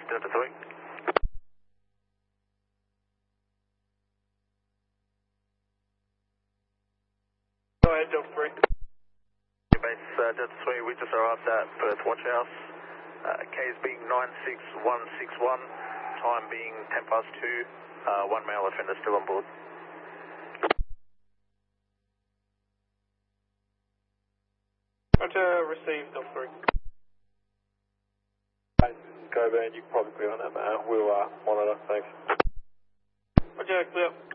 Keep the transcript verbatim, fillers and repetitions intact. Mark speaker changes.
Speaker 1: Delta three.
Speaker 2: Go ahead, Delta three.
Speaker 1: Base uh, Delta three, we just arrived at Perth Watch House. Uh, K's being nine six one six one, time being ten past two, uh, one male offender still on board.
Speaker 2: Roger, received, Delta three. Go, man, you can probably clear on that, man. We'll uh, monitor, thanks. Roger, clear.